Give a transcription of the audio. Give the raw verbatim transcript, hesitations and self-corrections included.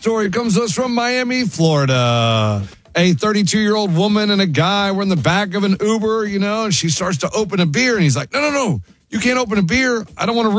story comes to us from Miami, Florida. A thirty-two-year-old woman and a guy were in the back of an Uber, you know, and she starts to open a beer, and he's like, no, no, no, you can't open a beer. I don't want to